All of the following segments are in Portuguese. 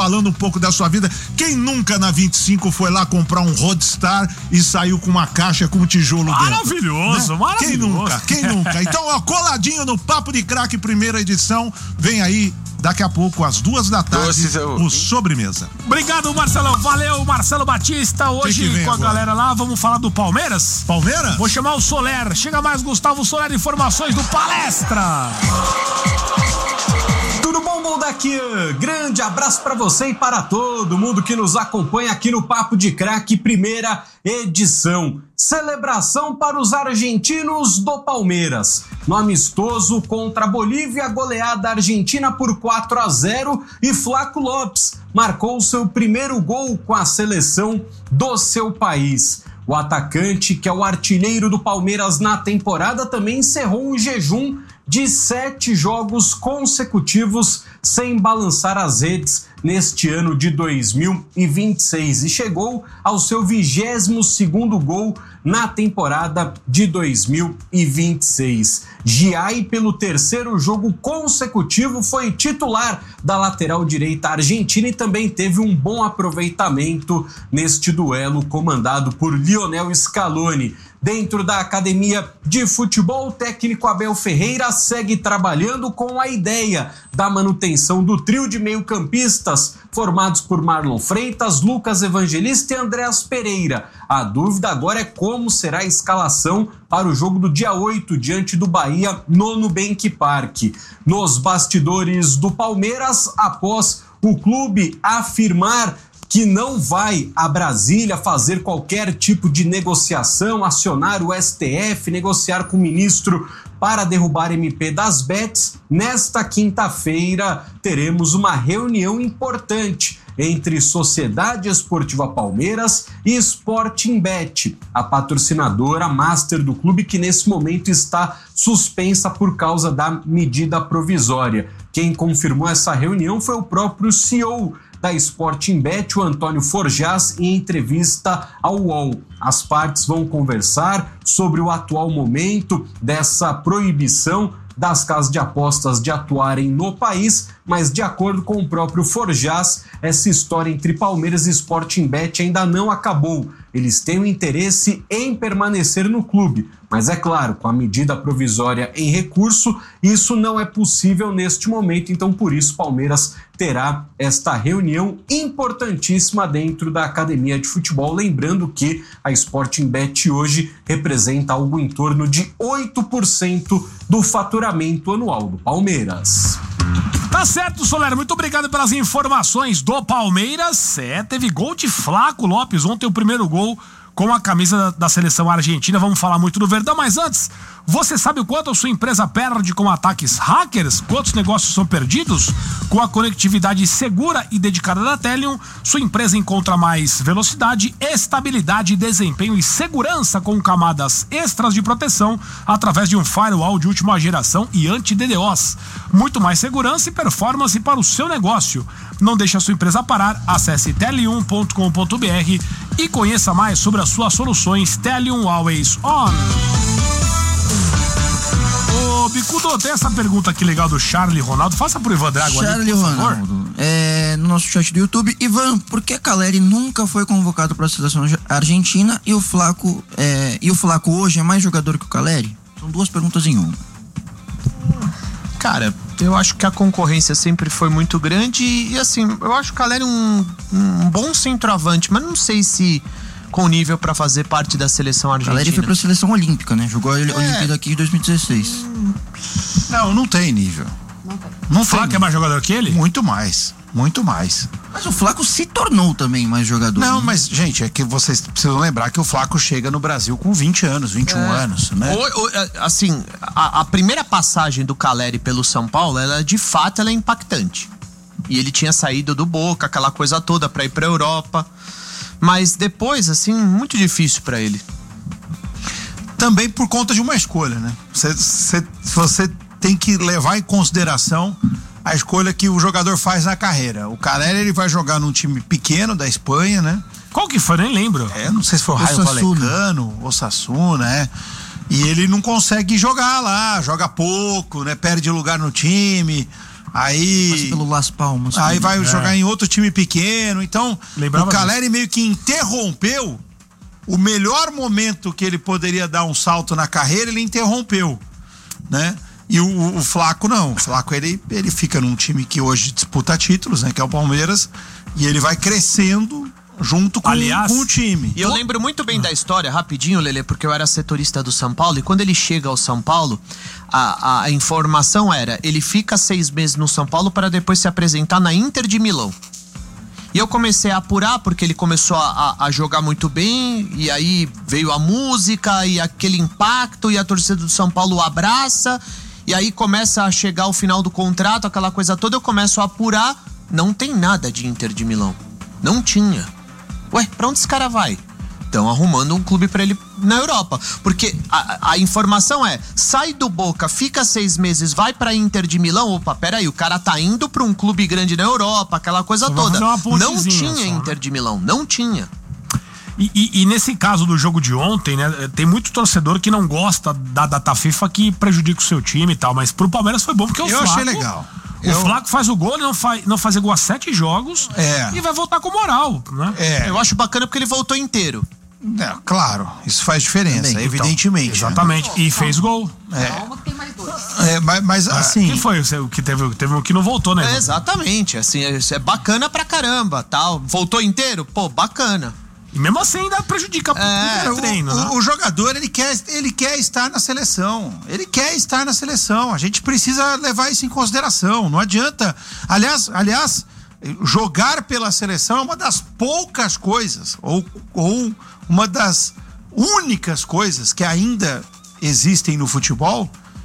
falando um pouco da sua vida. Quem nunca na 25 foi lá comprar um Roadstar e saiu com uma caixa com um tijolo dentro? Maravilhoso, né? maravilhoso. Quem nunca? Então, ó, coladinho no Papo de Craque, primeira edição, vem aí daqui a pouco, às 2h, o Sobremesa. Obrigado, Marcelão. Valeu, Marcelo Batista. Hoje com a galera lá, vamos falar do Palmeiras. Palmeiras? Vou chamar o Soler. Chega mais, Gustavo Soler, informações do Palestra. Tudo bom, Moldaquian? Grande abraço para você e para todo mundo que nos acompanha aqui no Papo de Craque, primeira edição. Celebração para os argentinos do Palmeiras. No amistoso contra a Bolívia, goleada argentina por 4-0 e Flaco Lopes marcou seu primeiro gol com a seleção do seu país. O atacante, que é o artilheiro do Palmeiras na temporada, também encerrou um jejum de 7 jogos consecutivos sem balançar as redes neste ano de 2026 e chegou ao seu 22º gol na temporada de 2026. Giai, pelo 3º jogo consecutivo, foi titular da lateral direita argentina e também teve um bom aproveitamento neste duelo comandado por Lionel Scaloni. Dentro da academia de futebol, o técnico Abel Ferreira segue trabalhando com a ideia da manutenção do trio de meio-campistas formados por Marlon Freitas, Lucas Evangelista e Andreas Pereira. A dúvida agora é como será a escalação para o jogo do dia 8 diante do Bahia no Nubank Park. Nos bastidores do Palmeiras, após o clube afirmar que não vai a Brasília fazer qualquer tipo de negociação, acionar o STF, negociar com o ministro para derrubar MP das bets, nesta quinta-feira teremos uma reunião importante entre Sociedade Esportiva Palmeiras e Sportingbet, a patrocinadora master do clube que nesse momento está suspensa por causa da medida provisória. Quem confirmou essa reunião foi o próprio CEO da Sportingbet, o Antônio Forjás, em entrevista ao UOL. As partes vão conversar sobre o atual momento dessa proibição das casas de apostas de atuarem no país, mas de acordo com o próprio Forjás, essa história entre Palmeiras e Sportingbet ainda não acabou. Eles têm o interesse em permanecer no clube, mas é claro, com a medida provisória em recurso, isso não é possível neste momento, então por isso Palmeiras terá esta reunião importantíssima dentro da academia de futebol, lembrando que a Sportingbet hoje representa algo em torno de 8% do faturamento anual do Palmeiras. Tá certo, Soler, muito obrigado pelas informações do Palmeiras. Teve gol de Flaco Lopes ontem, o primeiro gol com a camisa da seleção argentina. Vamos falar muito do Verdão, mas antes, você sabe o quanto a sua empresa perde com ataques hackers? Quantos negócios são perdidos? Com a conectividade segura e dedicada da Teleum, sua empresa encontra mais velocidade, estabilidade, desempenho e segurança com camadas extras de proteção através de um firewall de última geração e anti-DDoS. Muito mais segurança e performance para o seu negócio. Não deixe a sua empresa parar. Acesse teleum.com.br e conheça mais sobre as suas soluções. Teleum Always On. Ô, Bicudo, tem essa pergunta aqui legal do Charlie Ronaldo. Faça pro Ivan Drago ali, Charlie Ronaldo, no nosso chat do YouTube. Ivan, por que Caleri nunca foi convocado para a seleção argentina e o Flaco hoje é mais jogador que o Caleri? São duas perguntas em uma. Cara, eu acho que a concorrência sempre foi muito grande e assim, eu acho o Caleri um bom centroavante, mas não sei se com nível pra fazer parte da seleção argentina. Caleri foi pra seleção olímpica, né? Jogou a Olimpíada aqui em 2016. Não tem nível. Não Flaco tem. É mais jogador que ele? Muito mais. Mas o Flaco se tornou também mais jogador. Não, né? mas, gente, é que vocês precisam lembrar que o Flaco chega no Brasil com 20 anos, 21 anos, né? Assim, a primeira passagem do Caleri pelo São Paulo, de fato, ela é impactante. E ele tinha saído do Boca, aquela coisa toda, pra ir pra Europa. Mas depois, assim, muito difícil pra ele. Também por conta de uma escolha, né? Você tem que levar em consideração a escolha que o jogador faz na carreira. O Caleri, ele vai jogar num time pequeno da Espanha, né? Qual que foi? Nem lembro. Não sei se foi o Raio Vallecano, Osasuna, E ele não consegue jogar lá, joga pouco, né? Perde lugar no time. Aí. Passa pelo Las Palmas. Aí vai jogar em outro time pequeno. Então, Lembrava o Caleri meio que interrompeu o melhor momento que ele poderia dar um salto na carreira, ele interrompeu, né? E o Flaco não. O Flaco, ele fica num time que hoje disputa títulos, né? Que é o Palmeiras. E ele vai crescendo junto com o time. E eu lembro muito bem da história, rapidinho, Lelê, porque eu era setorista do São Paulo, e quando ele chega ao São Paulo, a informação era, ele fica 6 meses no São Paulo para depois se apresentar na Inter de Milão. E eu comecei a apurar, porque ele começou a jogar muito bem, e aí veio a música e aquele impacto, e a torcida do São Paulo o abraça, e aí começa a chegar o final do contrato, aquela coisa toda, eu começo a apurar, não tem nada de Inter de Milão. Não tinha. Ué, pra onde esse cara vai? Estão arrumando um clube pra ele na Europa. Porque a informação é, sai do Boca, fica 6 meses, vai pra Inter de Milão. Opa, peraí, o cara tá indo pra um clube grande na Europa, aquela coisa toda. Não tinha Inter de Milão, não tinha. E nesse caso do jogo de ontem, né, tem muito torcedor que não gosta da data FIFA, que prejudica o seu time e tal, mas pro Palmeiras foi bom porque o Flaco... Eu achei legal. O Flaco faz o gol, ele não faz gol há 7 jogos e vai voltar com moral, né? Eu acho bacana porque ele voltou inteiro. Claro, isso faz diferença, também, evidentemente. Então, exatamente, né? E fez gol. Calma que tem mais 2. Mas assim... Quem foi o que teve um que não voltou, né? Exatamente, assim, isso é bacana pra caramba, tal. Voltou inteiro? Pô, bacana. E mesmo assim ainda prejudica o treino, né? O jogador, ele quer estar na seleção. Ele quer estar na seleção. A gente precisa levar isso em consideração. Não adianta. Aliás, jogar pela seleção é uma das poucas coisas, ou uma das únicas coisas que ainda existem no futebol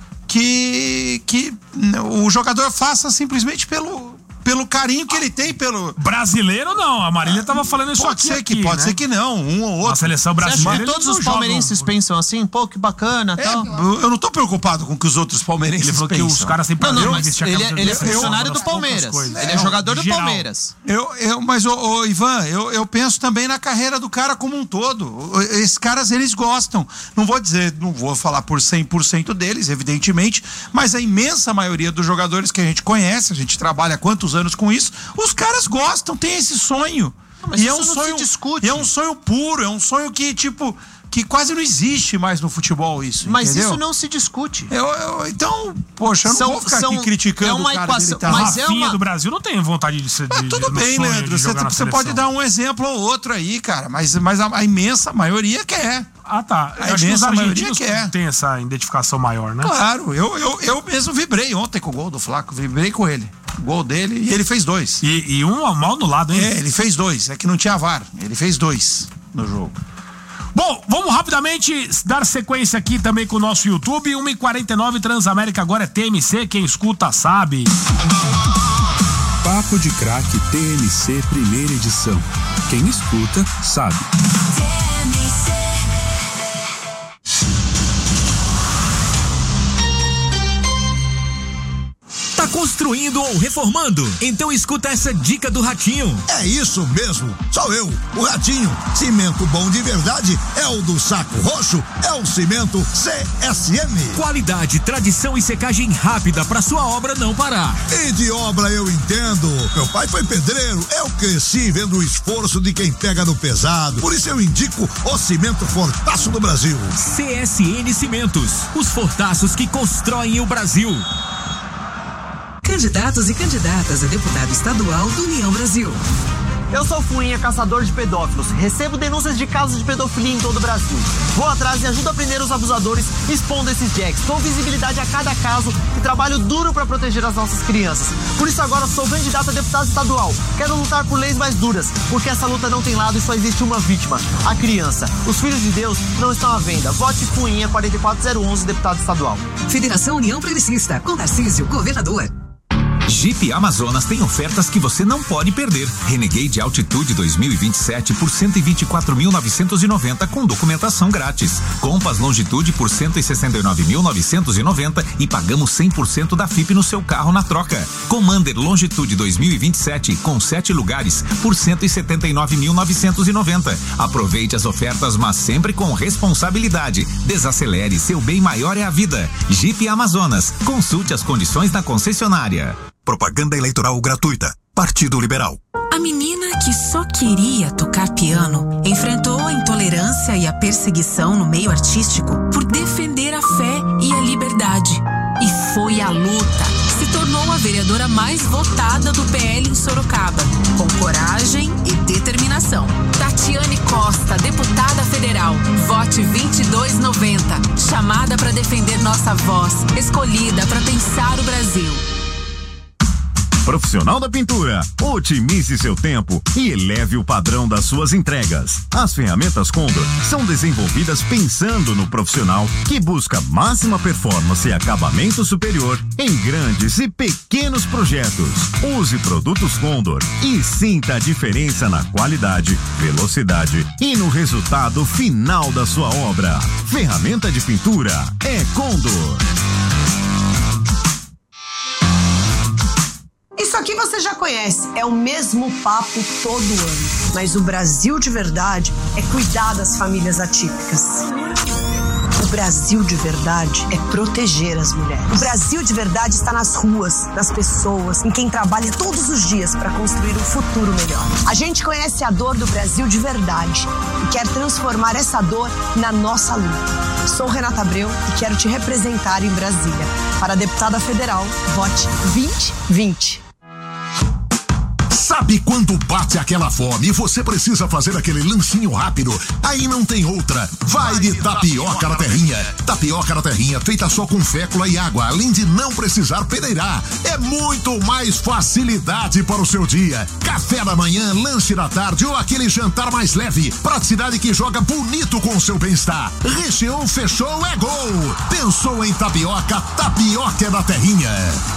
que o jogador faça simplesmente pelo carinho que ele tem pelo... Brasileiro não, a Marília tava falando isso pode ser que não, um ou outro. A seleção brasileira... Você acha que todos os palmeirenses pensam assim? Pô, que bacana, tal. Eu não tô preocupado com o que os outros palmeirenses pensam. Ele falou que os caras têm prazer em vestir a camisa. Ele é funcionário do Palmeiras. Ele é jogador do Palmeiras. Mas, Ivan, eu penso também na carreira do cara como um todo. Esses caras, eles gostam. Não vou falar por 100% deles, evidentemente, mas a imensa maioria dos jogadores que a gente conhece, a gente trabalha há quantos anos com isso, os caras gostam, tem esse sonho. Mas e é um sonho, se discute. É um sonho puro, é um sonho que quase não existe mais no futebol isso. Mas entendeu? Isso não se discute. Então, poxa, eu não vou ficar aqui criticando uma o cara equação, tá. Mas Rafinha do Brasil não tem vontade de ser. Tudo bem, Leandro. Você pode dar um exemplo ou outro aí, cara. Mas a imensa maioria quer. Ah, tá. A imensa maioria quer. Tem essa identificação maior, né? Claro. Eu mesmo vibrei ontem com o gol do Flaco. Vibrei com ele. O gol dele e ele fez 2. E um mal no lado, hein? Ele fez 2. É que não tinha VAR. Ele fez 2 no jogo. Bom, vamos rapidamente dar sequência aqui também com o nosso YouTube. 1h49, Transamérica agora é TMC, quem escuta sabe. Papo de Craque TMC, primeira edição. Quem escuta sabe. Tá construindo ou reformando? Então escuta essa dica do Ratinho. É isso mesmo, sou eu, o Ratinho. Cimento bom de verdade é o do Saco Roxo, é o cimento CSM. Qualidade, tradição e secagem rápida pra sua obra não parar. E de obra eu entendo. Meu pai foi pedreiro, eu cresci vendo o esforço de quem pega no pesado. Por isso eu indico o cimento Fortaço do Brasil. CSN Cimentos, os fortaços que constroem o Brasil. Candidatos e candidatas a deputado estadual do União Brasil. Eu sou Fuinha, caçador de pedófilos. Recebo denúncias de casos de pedofilia em todo o Brasil. Vou atrás e ajudo a prender os abusadores, expondo esses jacks. Dou visibilidade a cada caso e trabalho duro para proteger as nossas crianças. Por isso agora sou candidato a deputado estadual. Quero lutar por leis mais duras, porque essa luta não tem lado e só existe uma vítima, a criança. Os filhos de Deus não estão à venda. Vote Fuinha 44011, deputado estadual. Federação União Progressista, com Tarcísio, governador. Jeep Amazonas tem ofertas que você não pode perder. Renegade Altitude 2027 por 124.990 com documentação grátis. Compass Longitude por 169.990 e pagamos 100% da FIP no seu carro na troca. Commander Longitude 2027 com 7 lugares por 179.990. Aproveite as ofertas, mas sempre com responsabilidade. Desacelere, seu bem maior é a vida. Jeep Amazonas. Consulte as condições na concessionária. Propaganda eleitoral gratuita. Partido Liberal. A menina que só queria tocar piano enfrentou a intolerância e a perseguição no meio artístico por defender a fé e a liberdade. E foi à luta. Se tornou a vereadora mais votada do PL em Sorocaba, com coragem e determinação. Tatiane Costa, deputada federal. Vote 2290. Chamada para defender nossa voz. Escolhida para pensar o Brasil. Profissional da pintura, otimize seu tempo e eleve o padrão das suas entregas. As ferramentas Condor são desenvolvidas pensando no profissional que busca máxima performance e acabamento superior em grandes e pequenos projetos. Use produtos Condor e sinta a diferença na qualidade, velocidade e no resultado final da sua obra. Ferramenta de pintura é Condor. Isso aqui você já conhece, é o mesmo papo todo ano. Mas o Brasil de verdade é cuidar das famílias atípicas. O Brasil de verdade é proteger as mulheres. O Brasil de verdade está nas ruas, nas pessoas, em quem trabalha todos os dias para construir um futuro melhor. A gente conhece a dor do Brasil de verdade e quer transformar essa dor na nossa luta. Sou Renata Abreu e quero te representar em Brasília. Para a deputada federal, vote 2020. Sabe quando bate aquela fome e você precisa fazer aquele lanchinho rápido? Aí não tem outra. Vai de tapioca na terrinha. Tapioca na terrinha feita só com fécula e água, além de não precisar peneirar. É muito mais facilidade para o seu dia. Café da manhã, lanche da tarde ou aquele jantar mais leve. Praticidade que joga bonito com o seu bem-estar. Recheou, fechou, é gol. Pensou em tapioca, tapioca na terrinha.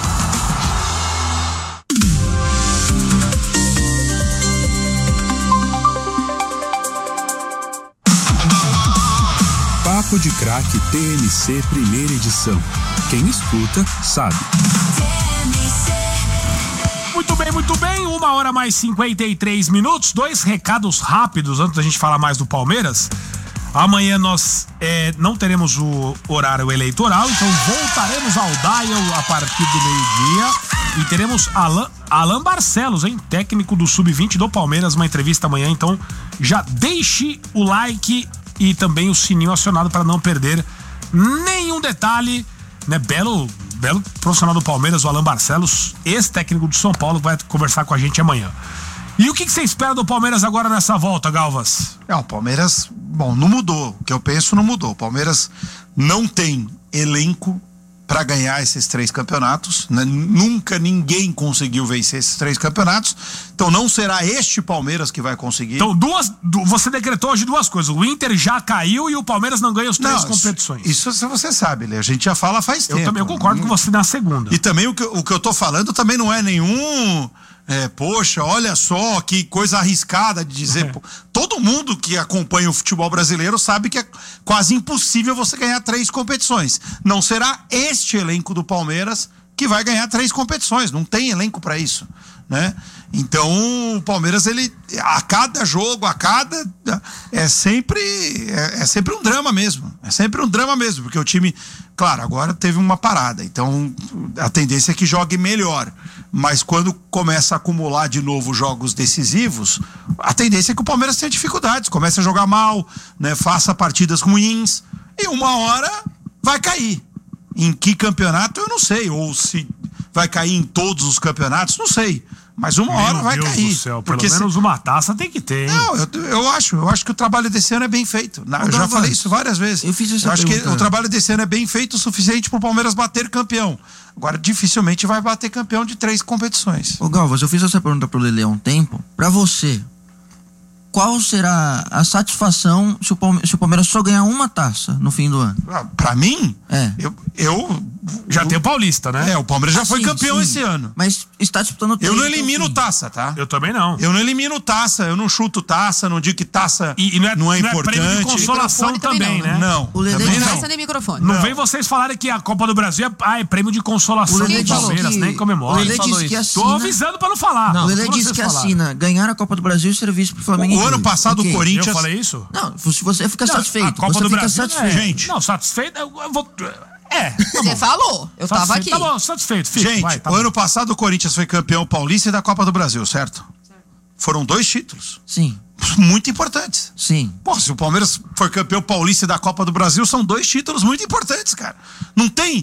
Papo de Craque TNC primeira edição. Quem escuta, sabe. Muito bem. 1h mais 53 minutos. 2 recados rápidos antes da gente falar mais do Palmeiras. Amanhã nós não teremos o horário eleitoral, então voltaremos ao Dial a partir do meio-dia e teremos Alan Barcelos, técnico do Sub-20 do Palmeiras, uma entrevista amanhã, então já deixe o like e também o sininho acionado para não perder nenhum detalhe, né? Belo profissional do Palmeiras, o Alan Barcelos, ex-técnico do São Paulo, vai conversar com a gente amanhã. E o que você espera do Palmeiras agora nessa volta, Galvas? O Palmeiras, não mudou. O que eu penso não mudou. O Palmeiras não tem elenco para ganhar esses 3 campeonatos, né? Nunca ninguém conseguiu vencer esses 3 campeonatos, então não será este Palmeiras que vai conseguir. Então você decretou hoje 2 coisas, o Inter já caiu e o Palmeiras não ganha as 3 competições. Isso você sabe, Lê, a gente já fala faz tempo. Eu concordo com você na segunda. E também o que eu tô falando também não é nenhum... poxa, olha só que coisa arriscada de dizer. Todo mundo que acompanha o futebol brasileiro sabe que é quase impossível você ganhar 3 competições. Não será este elenco do Palmeiras que vai ganhar 3 competições. Não tem elenco para isso, né? Então o Palmeiras, ele a cada jogo, é sempre um drama mesmo. É sempre um drama mesmo, porque o time, claro, agora teve uma parada, então a tendência é que jogue melhor. Mas quando começa a acumular de novo jogos decisivos, a tendência é que o Palmeiras tenha dificuldades, comece a jogar mal, né? Faça partidas ruins e uma hora vai cair. Em que campeonato eu não sei, ou se vai cair em todos os campeonatos, não sei. Mas uma hora vai cair. Meu Deus do céu, pelo menos uma taça tem que ter, hein? Não, eu acho que o trabalho desse ano é bem feito. Eu já falei isso várias vezes. Eu acho que o trabalho desse ano é bem feito o suficiente para o Palmeiras bater campeão. Agora, dificilmente vai bater campeão de 3 competições. Ô Galvas, eu fiz essa pergunta pro Lelê há um tempo. Pra você, qual será a satisfação se o Palmeiras só ganhar uma taça no fim do ano? Pra mim? Eu já tem o Paulista, né? O Palmeiras já foi campeão esse ano. Mas está disputando Eu não elimino taça, tá? Eu também não. Eu não elimino taça, eu não chuto taça, não digo que taça não é importante. Prêmio de consolação também, né? Não. O Lelê não taça nem microfone. Não vem vocês falarem que a Copa do Brasil é prêmio de consolação do Palmeiras, nem comemora. O Lelê disse que assina... Tô avisando pra não falar. O Lelê disse que assina ganhar a Copa do Brasil e serviço pro Flamengo. O ano passado o Corinthians... Eu falei isso? Não, se você fica satisfeito. A Copa do Brasil, satisfeito. Gente. Não, satisfeito... Você falou, eu tava aqui. Tá bom, satisfeito. Fico, Gente, vai, tá o bom. ano passado o Corinthians foi campeão paulista e da Copa do Brasil, certo? Foram 2 títulos. Sim. Muito importantes. Sim. Pô, se o Palmeiras for campeão paulista e da Copa do Brasil, são 2 títulos muito importantes, cara. Não tem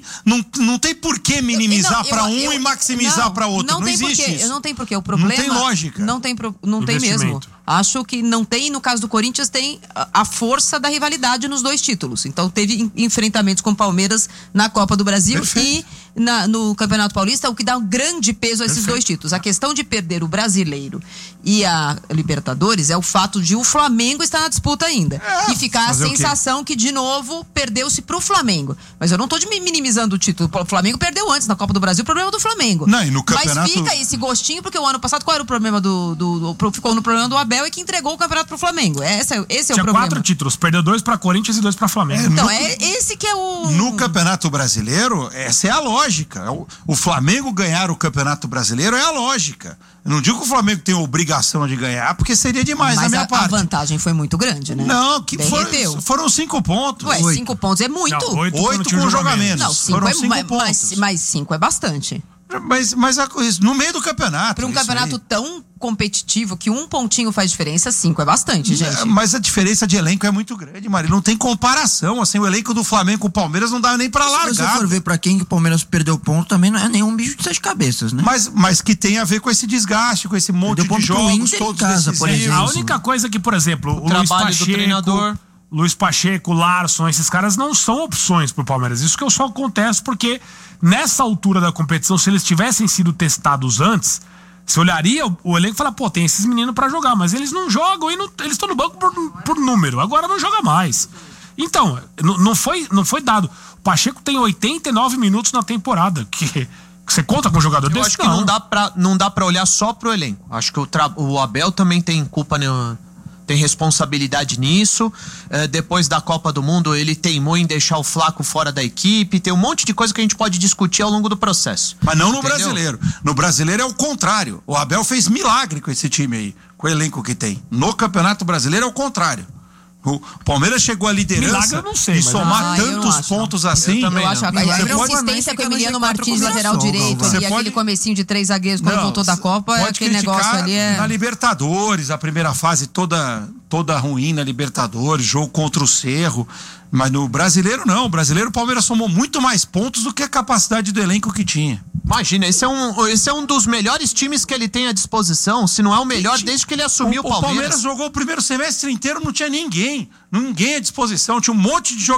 por que minimizar pra um e maximizar pra outro. Não existe porquê, isso. Não tem porquê. O problema... Não tem lógica. Não tem mesmo. Acho que não tem, no caso do Corinthians, tem a força da rivalidade nos 2 títulos. Então teve enfrentamentos com o Palmeiras na Copa do Brasil e no Campeonato Paulista, o que dá um grande peso a esses 2 títulos. A questão de perder o Brasileiro e a Libertadores é o fato de o Flamengo estar na disputa ainda. E ficar a sensação que, de novo, perdeu-se pro Flamengo. Mas eu não tô minimizando o título. O Flamengo perdeu antes na Copa do Brasil, o problema é do Flamengo. Não, e no campeonato... Mas fica esse gostinho, porque o ano passado, qual era o problema ficou no problema do Abel e que entregou o campeonato pro Flamengo. Esse é o problema. Tinha 4 títulos, perdeu 2 pra Corinthians e 2 pra Flamengo. Então, esse que é o... No Campeonato Brasileiro, essa é a lógica. O Flamengo ganhar o Campeonato Brasileiro é a lógica. Eu não digo que o Flamengo tem a obrigação de ganhar, porque seria demais da minha parte. A vantagem foi muito grande, né? Não, foram 5 pontos. Ué, 5 pontos é muito. Não, 8 com jogamento. Não, 5 foram é 5 pontos. Mas 5 é bastante. Mas no meio do campeonato. Para um campeonato tão competitivo que 1 pontinho faz diferença, 5 é bastante, gente. Mas a diferença de elenco é muito grande, Maria. Não tem comparação. Assim, o elenco do Flamengo com o Palmeiras não dá nem pra largar. Se você for ver pra quem que o Palmeiras perdeu ponto, também não é nenhum bicho de 7 cabeças, né? Mas que tem a ver com esse desgaste, com esse monte de jogos todos casa, por exemplo. A única coisa que, por exemplo, o Luiz Pacheco, Luiz Pacheco, Larson, esses caras não são opções pro Palmeiras. Isso que eu só contesto porque nessa altura da competição, se eles tivessem sido testados antes, você olharia o elenco e falaria, pô, tem esses meninos pra jogar, mas eles não jogam e eles estão no banco por número, agora não joga mais. Então, não foi dado. O Pacheco tem 89 minutos na temporada, que você conta com um jogador desse? Eu acho que não dá pra olhar só pro elenco. Acho que o Abel também tem culpa, tem responsabilidade nisso. Depois da Copa do Mundo, ele teimou em deixar o Flaco fora da equipe. Tem um monte de coisa que a gente pode discutir ao longo do processo. Mas não no Brasileiro. No Brasileiro é o contrário. O Abel fez milagre com esse time aí, com o elenco que tem. No Campeonato Brasileiro é o contrário. O Palmeiras chegou à liderança e somar tantos pontos assim. Eu acho a insistência com o Emiliano Martins, lateral direito, e aquele comecinho de 3 zagueiros quando voltou da Copa, aquele negócio ali é... Na Libertadores, a primeira fase toda ruim na Libertadores, jogo contra o Cerro. Mas no Brasileiro não. O Brasileiro, o Palmeiras somou muito mais pontos do que a capacidade do elenco que tinha. Imagina, esse é um dos melhores times que ele tem à disposição, se não é o melhor desde que ele assumiu o Palmeiras. O Palmeiras jogou o primeiro semestre inteiro, não tinha ninguém à disposição, tinha um monte de jogadores.